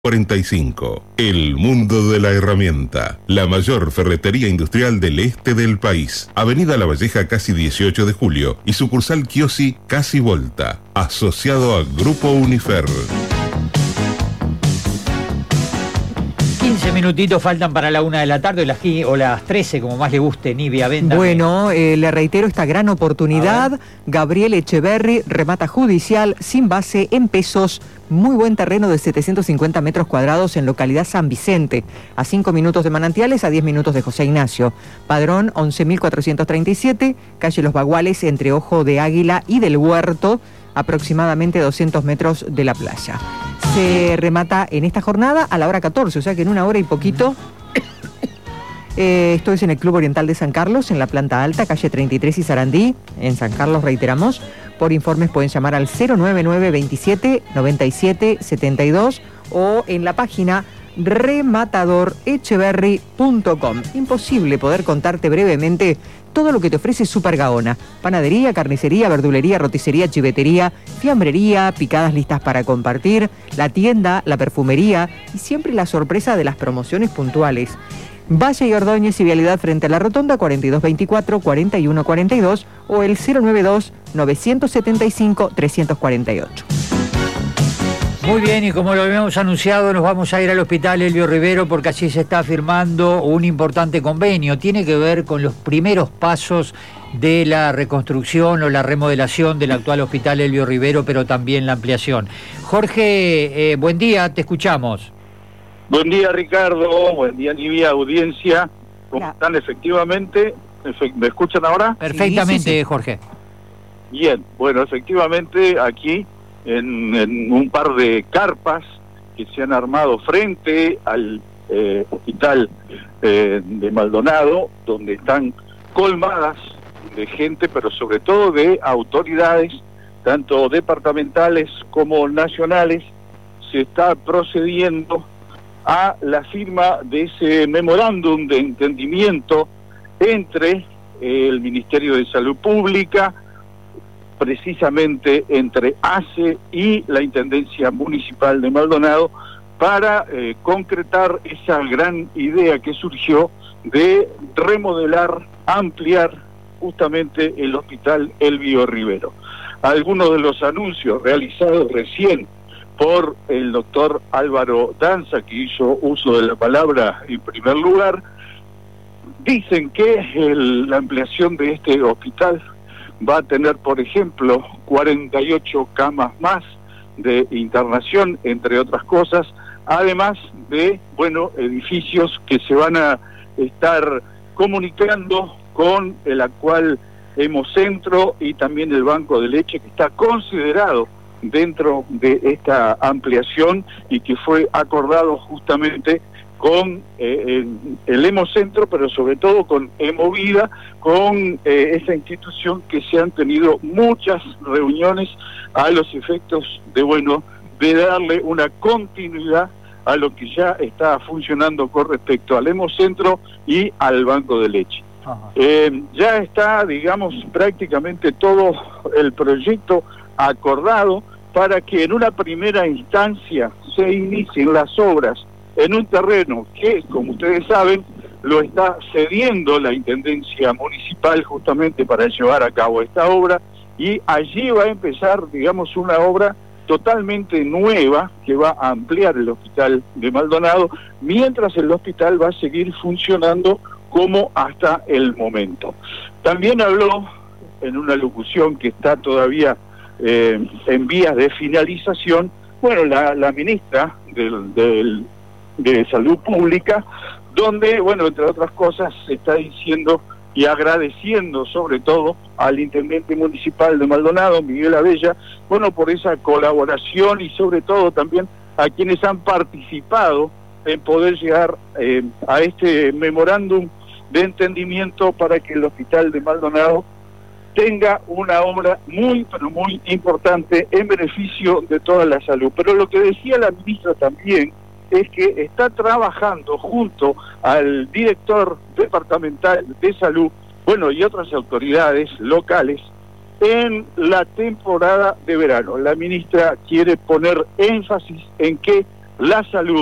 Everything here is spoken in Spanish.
45. El mundo de la herramienta. La mayor ferretería industrial del este del país. Avenida La Valleja, casi 18 de julio. Y sucursal Kiosi, casi Volta. Asociado a Grupo Unifer. 15 minutitos faltan para la 1 de la tarde o las 13, como más le guste, Nivia, venda. Bueno, le reitero esta gran oportunidad. Gabriel Echeverry, remata judicial, sin base, en pesos. Muy buen terreno de 750 metros cuadrados en localidad San Vicente, a 5 minutos de Manantiales, a 10 minutos de José Ignacio. Padrón 11.437, calle Los Baguales, entre Ojo de Águila y del Huerto, aproximadamente 200 metros de la playa. Se remata en esta jornada a la hora 14, o sea que en una hora y poquito. Esto es en el Club Oriental de San Carlos, en la planta alta, calle 33 y Sarandí, en San Carlos, reiteramos. Por informes pueden llamar al 099 27 97 72 o en la página rematadorecheverry.com. Imposible poder contarte brevemente todo lo que te ofrece Super Gaona: panadería, carnicería, verdulería, roticería, chivetería, fiambrería, picadas listas para compartir, la tienda, la perfumería y siempre la sorpresa de las promociones puntuales. Valle y Ordóñez y vialidad frente a la rotonda, 4224-4142 o el 092-975-348. Muy bien, y como lo habíamos anunciado, nos vamos a ir al Hospital Elbio Rivero porque allí se está firmando un importante convenio. Tiene que ver con los primeros pasos de la reconstrucción o la remodelación del actual Hospital Elbio Rivero, pero también la ampliación. Jorge, buen día, te escuchamos. Buen día, Ricardo. Buen día, Nivia, audiencia. ¿Cómo están? Efectivamente, ¿me escuchan ahora? Perfectamente, sí. Jorge. Bien, bueno, efectivamente, aquí en un par de carpas que se han armado frente al hospital de Maldonado, donde están colmadas de gente, pero sobre todo de autoridades, tanto departamentales como nacionales. Se está procediendo a la firma de ese memorándum de entendimiento entre el Ministerio de Salud Pública, precisamente entre ACE y la Intendencia Municipal de Maldonado, para concretar esa gran idea que surgió de remodelar, ampliar justamente el Hospital Elbio Rivero. Algunos de los anuncios realizados recién por el doctor Álvaro Danza, que hizo uso de la palabra en primer lugar, dicen que la ampliación de este hospital va a tener, por ejemplo, 48 camas más de internación, entre otras cosas, además de, edificios que se van a estar comunicando con el actual Hemocentro y también el Banco de Leche, que está considerado dentro de esta ampliación y que fue acordado justamente con el Hemocentro, pero sobre todo con Hemovida, con esa institución que se han tenido muchas reuniones a los efectos de darle una continuidad a lo que ya está funcionando con respecto al Hemocentro y al Banco de Leche. Ya está, digamos, prácticamente todo el proyecto acordado para que en una primera instancia se inicien las obras en un terreno que, como ustedes saben, lo está cediendo la Intendencia Municipal justamente para llevar a cabo esta obra, y allí va a empezar, digamos, una obra totalmente nueva que va a ampliar el Hospital de Maldonado, mientras el hospital va a seguir funcionando como hasta el momento. También habló en una locución que está todavía en vías de finalización, la ministra de Salud Pública, donde, entre otras cosas, se está diciendo y agradeciendo sobre todo al intendente municipal de Maldonado, Miguel Abella, por esa colaboración, y sobre todo también a quienes han participado en poder llegar a este memorándum de entendimiento para que el Hospital de Maldonado tenga una obra muy, pero muy importante en beneficio de toda la salud. Pero lo que decía la ministra también es que está trabajando junto al director departamental de salud, y otras autoridades locales, en la temporada de verano. La ministra quiere poner énfasis en que la salud